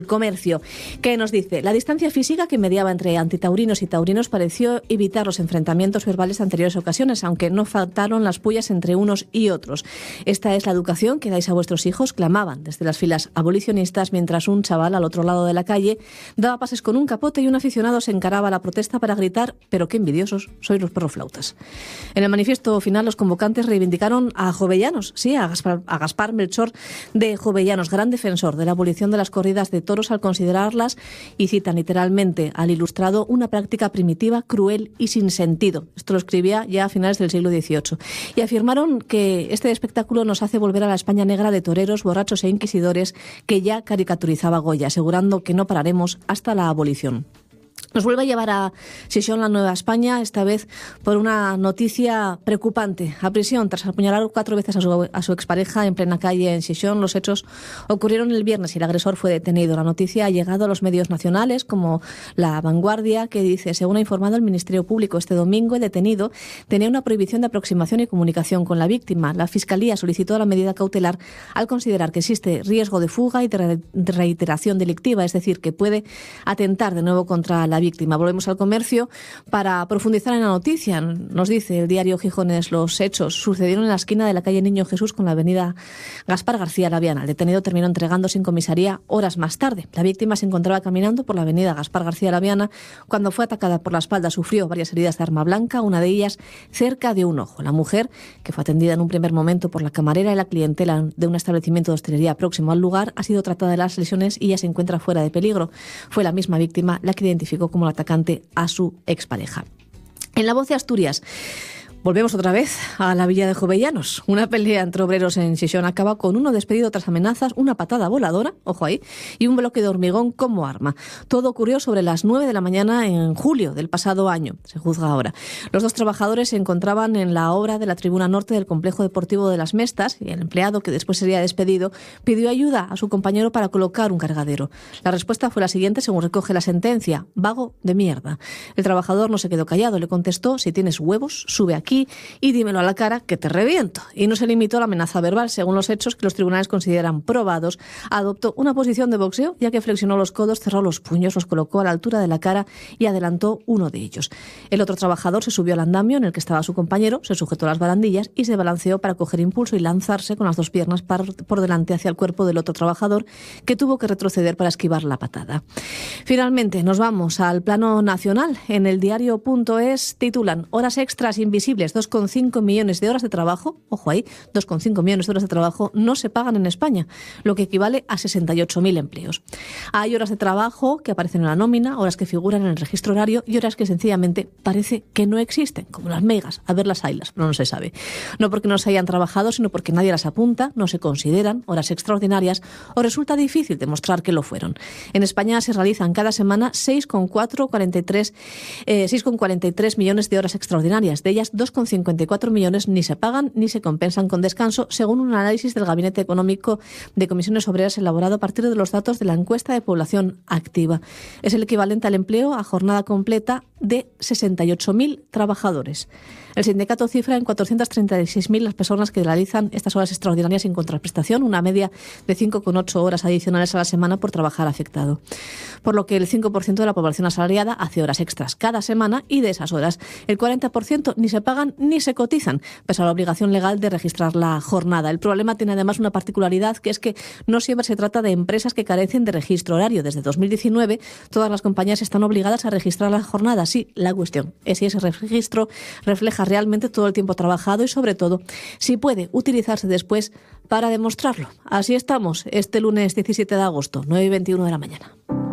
Comercio, que nos dice: la distancia física que mediaba entre antitaurinos y taurinos pareció evitar los enfrentamientos verbales de anteriores ocasiones, aunque no faltaron las pullas entre unos y otros. Esta es la educación que dais a vuestros hijos, clamaban desde las filas abolicionistas, mientras un chaval al otro lado de la calle daba pases con un capote y un aficionado se encaraba a la protesta para gritar: pero qué envidiosos sois los perroflautas. En el manifiesto final, los convocantes reivindicaron a Jovellanos, sí, a Gaspar Melchor de Jovellanos, gran defensor de la abolición de las corridas de toros, al considerarlas, y citan literalmente al ilustrado, una práctica primitiva, cruel y sin sentido. Esto lo escribía ya a finales del siglo XVIII. Y afirmaron que este espectáculo nos hace volver a la España negra de toreros, borrachos e inquisidores que ya caricaturizaba Goya, asegurando que no pararemos hasta la abolición. Nos vuelve a llevar a Xixón, la Nueva España, esta vez por una noticia preocupante. A prisión tras apuñalar 4 veces a su expareja en plena calle en Xixón. Los hechos ocurrieron el viernes y el agresor fue detenido. La noticia ha llegado a los medios nacionales como La Vanguardia, que dice: según ha informado el Ministerio Público este domingo, el detenido tenía una prohibición de aproximación y comunicación con la víctima. La Fiscalía solicitó la medida cautelar al considerar que existe riesgo de fuga y de reiteración delictiva, es decir, que puede atentar de nuevo contra la víctima. Volvemos al Comercio para profundizar en la noticia. Nos dice el diario Gijones: los hechos sucedieron en la esquina de la calle Niño Jesús con la avenida Gaspar García Laviana. El detenido terminó entregándose en comisaría horas más tarde. La víctima se encontraba caminando por la avenida Gaspar García Laviana cuando fue atacada por la espalda. Sufrió varias heridas de arma blanca, una de ellas cerca de un ojo. La mujer, que fue atendida en un primer momento por la camarera y la clientela de un establecimiento de hostelería próximo al lugar, ha sido tratada de las lesiones y ya se encuentra fuera de peligro. Fue la misma víctima la que identificó como el atacante a su expareja. En La Voz de Asturias, volvemos otra vez a la villa de Jovellanos. Una pelea entre obreros en Xixón acaba con uno despedido tras amenazas, una patada voladora, ojo ahí, y un bloque de hormigón como arma. Todo ocurrió sobre las 9 de la mañana en julio del pasado año, se juzga ahora. Los 2 trabajadores se encontraban en la obra de la tribuna norte del complejo deportivo de Las Mestas y el empleado, que después sería despedido, pidió ayuda a su compañero para colocar un cargadero. La respuesta fue la siguiente, según recoge la sentencia: vago de mierda. El trabajador no se quedó callado, le contestó: si tienes huevos, sube aquí y dímelo a la cara que te reviento. Y no se limitó a la amenaza verbal. Según los hechos que los tribunales consideran probados, adoptó una posición de boxeo, ya que flexionó los codos, cerró los puños, los colocó a la altura de la cara y adelantó uno de ellos. El otro trabajador se subió al andamio en el que estaba su compañero, se sujetó las barandillas y se balanceó para coger impulso y lanzarse con las 2 piernas por delante hacia el cuerpo del otro trabajador, que tuvo que retroceder para esquivar la patada. Finalmente nos vamos al plano nacional. En el diario.es titulan: horas extras invisibles. 2,5 millones de horas de trabajo, ojo ahí, 2,5 millones de horas de trabajo no se pagan en España, lo que equivale a 68.000 empleos. Hay horas de trabajo que aparecen en la nómina, horas que figuran en el registro horario y horas que sencillamente parece que no existen, como las megas, a ver las haylas, pero no se sabe. No porque no se hayan trabajado, sino porque nadie las apunta, no se consideran horas extraordinarias o resulta difícil demostrar que lo fueron. En España se realizan cada semana 6,43 millones de horas extraordinarias, de ellas 2,54 millones ni se pagan ni se compensan con descanso, según un análisis del Gabinete Económico de Comisiones Obreras elaborado a partir de los datos de la encuesta de población activa. Es el equivalente al empleo a jornada completa de 68.000 trabajadores. El sindicato cifra en 436.000 las personas que realizan estas horas extraordinarias sin contraprestación, una media de 5,8 horas adicionales a la semana por trabajar afectado. Por lo que el 5% de la población asalariada hace horas extras cada semana y de esas horas el 40% ni se pagan ni se cotizan, pese a la obligación legal de registrar la jornada. El problema tiene además una particularidad, que es que no siempre se trata de empresas que carecen de registro horario. Desde 2019 todas las compañías están obligadas a registrar la jornada. Sí, la cuestión es si ese registro refleja realmente todo el tiempo trabajado y, sobre todo, si puede utilizarse después para demostrarlo. Así estamos este lunes 17 de agosto, 9:21 de la mañana.